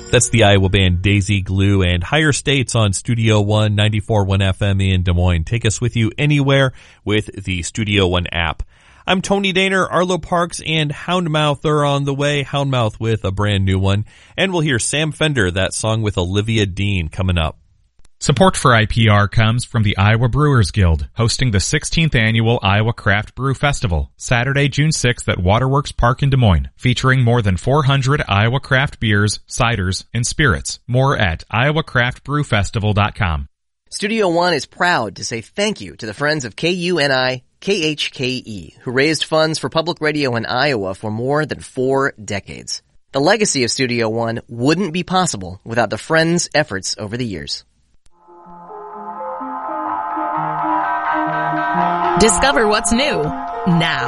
That's the Iowa band Daisy Glue and Higher States on Studio One 94.1 FM in Des Moines. Take us with you anywhere with the Studio One app. I'm Tony Daner. Arlo Parks and Houndmouth are on the way. Houndmouth with a brand new one. And we'll hear Sam Fender, that song with Olivia Dean, coming up. Support for IPR comes from the Iowa Brewers Guild, hosting the 16th annual Iowa Craft Brew Festival, Saturday, June 6th at Waterworks Park in Des Moines, featuring more than 400 Iowa craft beers, ciders, and spirits. More at iowacraftbrewfestival.com. Studio One is proud to say thank you to the friends of KUNI KHKE, who raised funds for public radio in Iowa for more than 4 decades. The legacy of Studio One wouldn't be possible without the friends' efforts over the years. Discover what's new now.